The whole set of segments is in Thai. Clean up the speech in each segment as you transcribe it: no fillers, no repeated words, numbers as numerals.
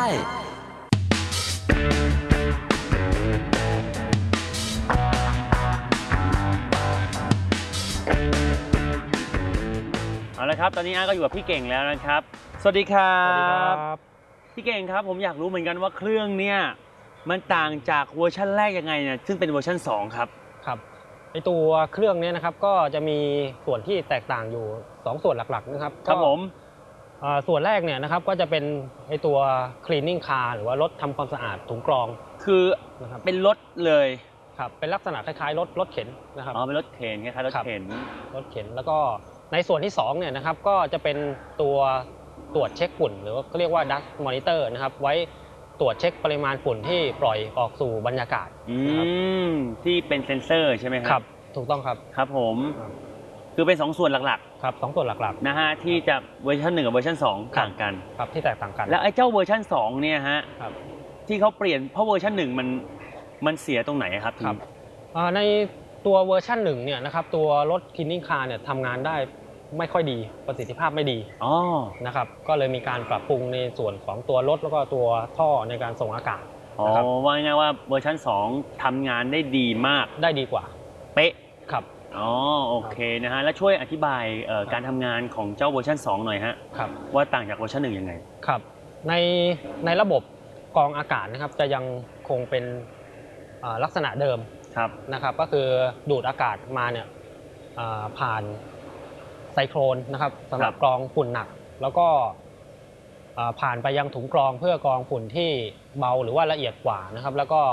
เอาละครับตอนนี้อาก็อยู่กับพี่เก่งแล้วนะครับสวัสดีครับพี่เก่งครับผมอยากรู้เหมือนกันว่าเครื่องเนี่ยมันต่างจากเวอร์ชันแรกยังไงเนี่ยซึ่งเป็นเวอร์ชัน2ครับครับไอตัวเครื่องนี้นะครับก็จะมีส่วนที่แตกต่างอยู่2ส่วนหลักๆนะครับครับผมส่วนแรกเนี่ยนะครับก็จะเป็นไอตัว cleaning car หรือว่ารถทำความสะอาดถุงกรองคือนะครับเป็นรถเลยครับเป็นลักษณะคล้ายๆรถเข็นนะครับอ๋อเป็นรถเข็นคล้ายๆรถเข็นแล้วก็ในส่วนที่2เนี่ยนะครับก็จะเป็นตัวตรวจเช็คฝุ่นหรือว่าก็เรียกว่า dust monitor นะครับไว้ตรวจเช็คปริมาณฝุ่นที่ปล่อยออกสู่บรรยากาศที่เป็นเซ็นเซอร์ใช่ไหมครับถูกต้องครับครับผมคือเป็น2ส่วนหลักๆครับ2ส่วนหลักๆนะฮะที่จะเวอร์ชัน1กับเวอร์ชัน2ต่างกันครับที่แตกต่างกันแล้วไอ้เจ้าเวอร์ชัน2เนี่ยฮะที่เขาเปลี่ยนเพราะเวอร์ชัน1มันเสียตรงไหนครับในตัวเวอร์ชัน1เนี่ยนะครับตัวรถ cleaning car เนี่ยทำงานได้ไม่ค่อยดีประสิทธิภาพไม่ดีนะครับก็เลยมีการปรับปรุงในส่วนของตัวรถแล้วก็ตัวท่อในการส่งอากาศว่าง่ายว่าเวอร์ชัน2ทำงานได้ดีมากได้ดีกว่าเป๊ะครับโอเคนะฮะแล้วช่วยอธิบายการทำงานของเจ้าเวอร์ชัน2หน่อยฮะว่าต่างจากเวอร์ชัน1ยังไงครับในระบบกรองอากาศนะครับจะยังคงเป็นลักษณะเดิมนะครับก็คือดูดอากาศมาเนี่ยผ่านไซโครนนะครับสำหรับกรองฝุ่นหนักแล้วก็ผ่านไปยังถุงกรองเพื่อกรองฝุ่นที่เบาหรือว่าละเอียดกว่านะครับแล้วก็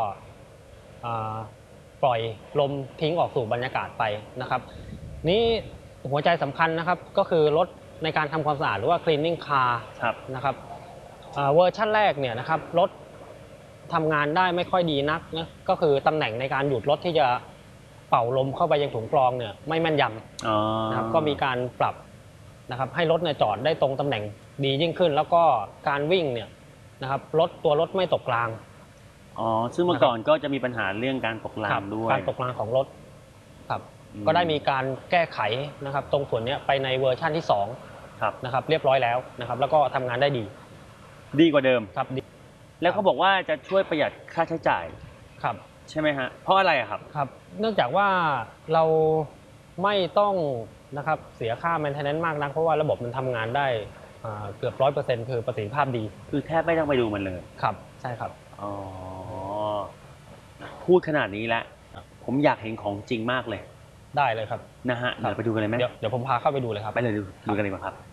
ปล่อยลมทิ้งออกสู่บรรยากาศไปนะครับนี้หัวใจสำคัญนะครับก็คือรถในการทำความสะอาดหรือว่า cleaning car นะครับเวอร์ชันแรกเนี่ยนะครับรถทำงานได้ไม่ค่อยดีนักนะก็คือตำแหน่งในการหยุดรถที่จะเป่าลมเข้าไปยังถุงกรองเนี่ยไม่แม่นยำนะครับก็มีการปรับนะครับให้รถเนี่ยจอดได้ตรงตำแหน่งดียิ่งขึ้นแล้วก็การวิ่งเนี่ยนะครับตัวรถไม่ตกรางซึ่งเมื่อก่อนก็จะมีปัญหาเรื่องการตกรางด้วยการตกรางของรถครับก็ได้มีการแก้ไขนะครับตรงส่วนนี้ไปในเวอร์ชั่นที่2นะครับเรียบร้อยแล้วนะครับแล้วก็ทำงานได้ดีกว่าเดิมครับแล้วเขาบอกว่าจะช่วยประหยัดค่าใช้จ่ายครับใช่ไหมฮะเพราะอะไรครับเนื่องจากว่าเราไม่ต้องนะครับเสียค่า maintenance มากนักเพราะว่าระบบมันทำงานได้เกือบ 100% คือประสิทธิภาพดีคือแทบไม่ต้องไปดูมันเลยครับใช่ครับพูดขนาดนี้แล้วผมอยากเห็นของจริงมากเลยได้เลยครับนะฮะเดี๋ยวไปดูกันเลยไหมเดี๋ยวผมพาเข้าไปดูเลยครับไปเลยดูกันเลยครับ